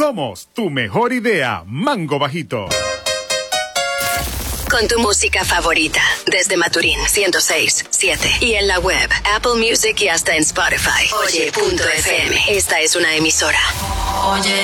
Somos tu mejor idea, Mango Bajito. Con tu música favorita, desde Maturín 106.7 y en la web, Apple Music y hasta en Spotify. Oye.fm. Esta es una emisora. Oye.